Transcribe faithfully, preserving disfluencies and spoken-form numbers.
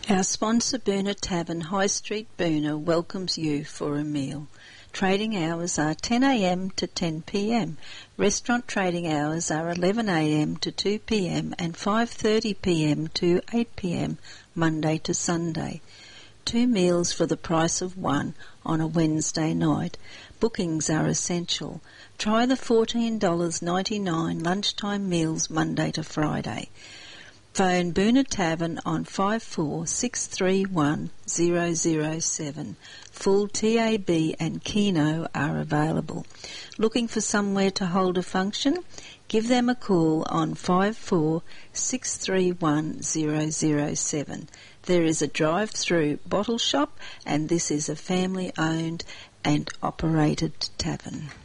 Our sponsor Boona Tavern, High Street Boona, welcomes you for a meal. Trading hours are ten a m to ten p m. Restaurant trading hours are eleven a m to two p m and five thirty p m to eight p m Monday to Sunday. Two meals for the price of one on a Wednesday night. Bookings are essential. Try the fourteen dollars ninety-nine lunchtime meals Monday to Friday. Phone Boona Tavern on five four six three one zero zero seven. Full T A B and Keno are available. Looking for somewhere to hold a function? Give them a call on five four six three one zero zero seven. There is a drive-through bottle shop, and this is a family-owned and operated tavern.